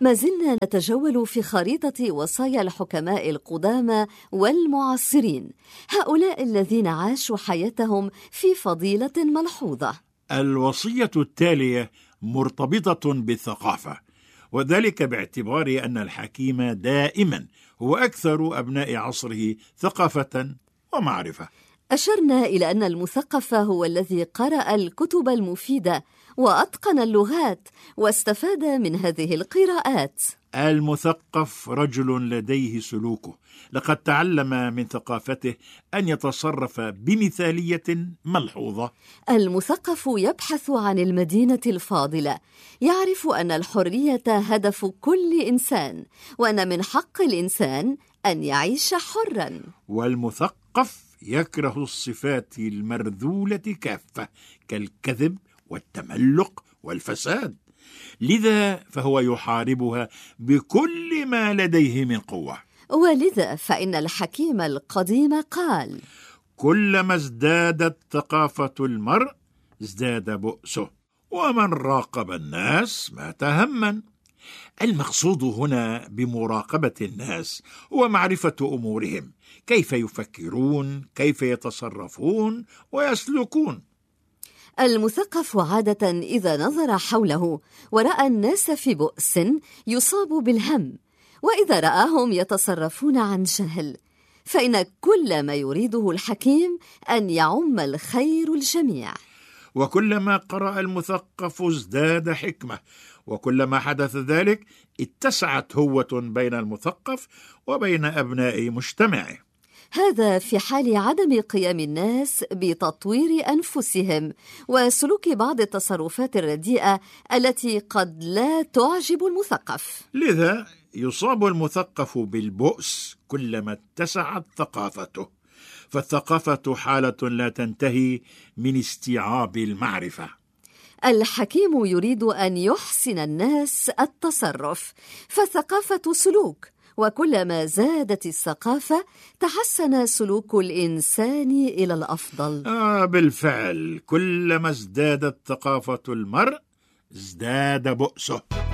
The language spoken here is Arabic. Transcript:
ما زلنا نتجول في خريطة وصايا الحكماء القدامى والمعاصرين، هؤلاء الذين عاشوا حياتهم في فضيلة ملحوظة. الوصية التالية مرتبطة بالثقافة، وذلك باعتبار أن الحكيم دائما هو أكثر أبناء عصره ثقافة ومعرفة. أشرنا إلى أن المثقف هو الذي قرأ الكتب المفيدة وأتقن اللغات واستفاد من هذه القراءات. المثقف رجل لديه سلوكه، لقد تعلم من ثقافته أن يتصرف بمثالية ملحوظة. المثقف يبحث عن المدينة الفاضلة، يعرف أن الحرية هدف كل إنسان، وأن من حق الإنسان أن يعيش حراً. والمثقف يكره الصفات المرذولة كافة كالكذب والتملق والفساد، لذا فهو يحاربها بكل ما لديه من قوة. ولذا فإن الحكيم القديم قال: كلما ازدادت ثقافة المرء ازداد بؤسه، ومن راقب الناس مات همًا. المقصود هنا بمراقبة الناس هو معرفة أمورهم، كيف يفكرون، كيف يتصرفون ويسلكون. المثقف عادة إذا نظر حوله ورأى الناس في بؤس يصاب بالهم، وإذا رآهم يتصرفون عن جهل، فإن كل ما يريده الحكيم أن يعم الخير الجميع. وكلما قرأ المثقف ازداد حكمة، وكلما حدث ذلك اتسعت هوة بين المثقف وبين أبناء مجتمعه. هذا في حال عدم قيام الناس بتطوير أنفسهم وسلوك بعض التصرفات الرديئة التي قد لا تعجب المثقف. لذا يصاب المثقف بالبؤس كلما اتسعت ثقافته، فالثقافة حالة لا تنتهي من استيعاب المعرفة. الحكيم يريد أن يحسن الناس التصرف، فالثقافة سلوك، وكلما زادت الثقافة تحسن سلوك الإنسان إلى الأفضل. بالفعل كلما ازدادت ثقافة المرء ازداد بؤسه.